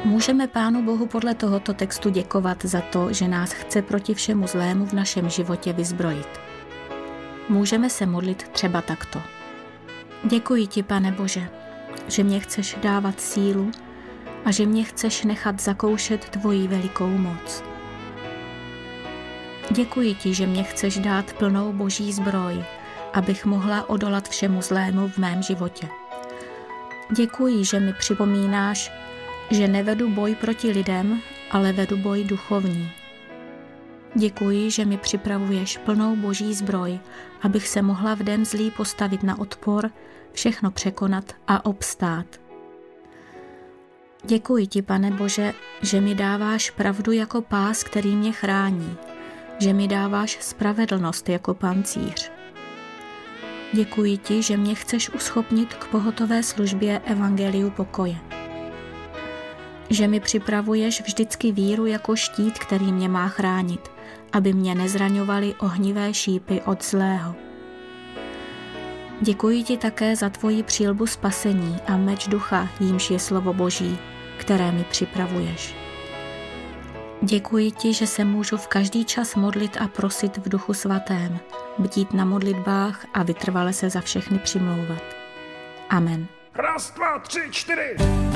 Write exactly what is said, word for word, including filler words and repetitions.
Můžeme Pánu Bohu podle tohoto textu děkovat za to, že nás chce proti všemu zlému v našem životě vyzbrojit. Můžeme se modlit třeba takto. Děkuji ti, Pane Bože, že mě chceš dávat sílu a že mě chceš nechat zakoušet tvoji velikou moc. Děkuji ti, že mě chceš dát plnou boží zbroj, abych mohla odolat všemu zlému v mém životě. Děkuji, že mi připomínáš, že nevedu boj proti lidem, ale vedu boj duchovní. Děkuji, že mi připravuješ plnou boží zbroj, abych se mohla v den zlý postavit na odpor, všechno překonat a obstát. Děkuji ti, Pane Bože, že mi dáváš pravdu jako pás, který mě chrání, že mi dáváš spravedlnost jako pancíř. Děkuji ti, že mě chceš uschopnit k pohotové službě evangeliu pokoje. Že mi připravuješ vždycky víru jako štít, který mě má chránit, aby mě nezraňovaly ohnivé šípy od zlého. Děkuji ti také za tvoji přílbu spasení a meč ducha, jímž je slovo Boží, které mi připravuješ. Děkuji ti, že se můžu v každý čas modlit a prosit v Duchu Svatém, bdít na modlitbách a vytrvale se za všechny přimlouvat. Amen. Raz, dva, tři, čtyři.